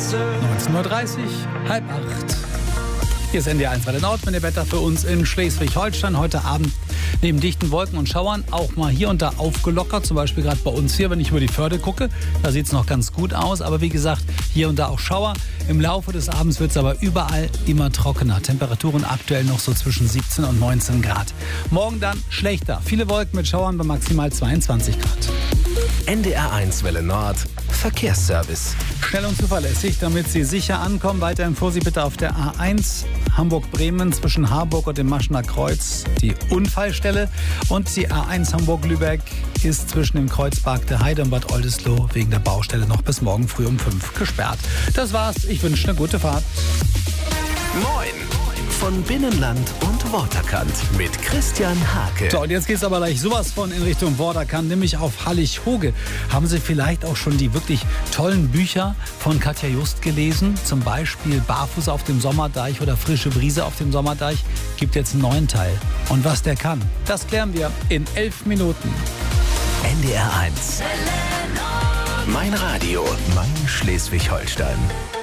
19:30 Uhr, 7:30. Hier ist NDR 1 Welle Nord mit dem Wetter für uns in Schleswig-Holstein. Heute Abend neben dichten Wolken und Schauern auch mal hier und da aufgelockert. Zum Beispiel gerade bei uns hier, wenn ich über die Förde gucke. Da sieht es noch ganz gut aus. Aber wie gesagt, hier und da auch Schauer. Im Laufe des Abends wird es aber überall immer trockener. Temperaturen aktuell noch so zwischen 17 und 19 Grad. Morgen dann schlechter. Viele Wolken mit Schauern bei maximal 22 Grad. NDR 1 Welle Nord Verkehrsservice. Schnell und zuverlässig, damit Sie sicher ankommen. Weiterhin Vorsicht bitte auf der A1 Hamburg-Bremen zwischen Harburg und dem Maschener Kreuz die Unfallstelle. Und die A1 Hamburg-Lübeck ist zwischen dem Kreuzpark der Heide und Bad Oldesloe wegen der Baustelle noch bis morgen früh um 5 gesperrt. Das war's. Ich wünsche eine gute Fahrt. Moin von Binnenland und Waterkant mit Christian Hake. So, und jetzt geht's aber gleich sowas von in Richtung Waterkant, nämlich auf Hallig-Hoge. Haben Sie vielleicht auch schon die wirklich tollen Bücher von Katja Just gelesen? Zum Beispiel Barfuß auf dem Sommerdeich oder Frische Brise auf dem Sommerdeich. Gibt jetzt einen neuen Teil. Und was der kann, das klären wir in 11 Minuten. NDR 1. Mein Radio, mein Schleswig-Holstein.